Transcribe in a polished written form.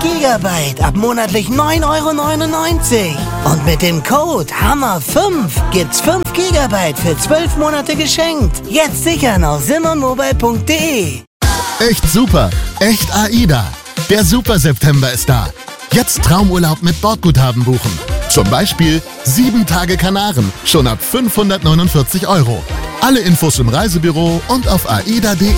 Gigabyte ab monatlich 9,99 €. Und mit dem Code HAMMER5 gibt's 5 Gigabyte für 12 Monate geschenkt. Jetzt sichern auf simmermobile.de. Echt super, echt AIDA. Der Super September ist da. Jetzt Traumurlaub mit Bordguthaben buchen. Zum Beispiel 7 Tage Kanaren, schon ab 549 €. Alle Infos im Reisebüro und auf aida.de.